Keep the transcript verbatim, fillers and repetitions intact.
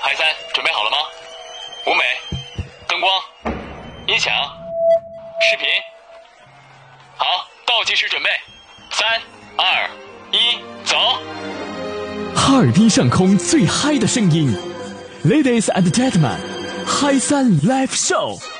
嗨三，准备好了吗？舞美、灯光、音响、视频，好，倒计时准备，三、二、一，走！ 哈尔滨上空最嗨的声音 ，Ladies and Gentlemen，嗨三 Live Show。